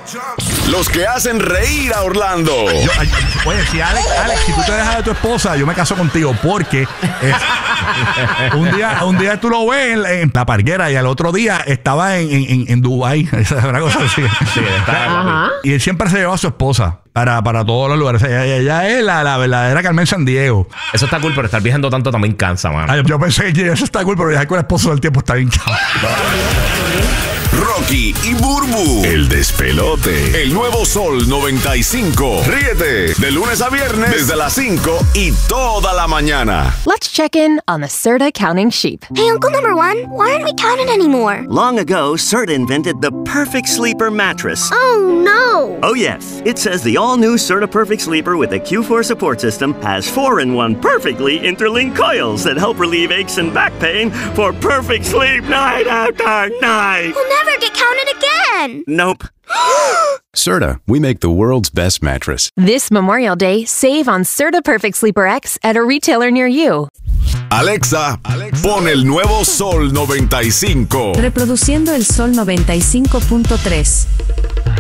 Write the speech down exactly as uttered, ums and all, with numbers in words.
Los que hacen reír a Orlando. Yo, ay, oye, si Alex, Alex, si tú te dejas de tu esposa, yo me caso contigo porque eh, un día un día tú lo ves en, en la parguera y al otro día estaba en, en, en Dubái. Esa es una cosa así. Sí, está. Y él siempre se lleva a su esposa para, para todos los lugares. Ella, ella es la, la verdadera Carmen Sandiego. Eso está cool, pero estar viajando tanto también cansa, mano. Ay, yo pensé que eso está cool, pero ya con el esposo del tiempo está bien cabrón. Rocky y Burbu, el despelote. El nuevo Sol noventa y cinco. Ríete de lunes a viernes desde las cinco y toda la mañana. Let's check in on the Serta counting sheep. Hey, Uncle Number One, why aren't we counting anymore? Long ago, Serta invented the Perfect Sleeper mattress. Oh, no. Oh, yes. It says the all-new Serta Perfect Sleeper with the Q four support system has four in one perfectly interlinked coils that help relieve aches and back pain for perfect sleep night after night. We'll never get counted again. Nope. Serta, we make the world's best mattress. This Memorial Day, save on Serta Perfect Sleeper X at a retailer near you. Alexa, pon el nuevo Sol noventa y cinco. Reproduciendo el Sol noventa y cinco punto tres.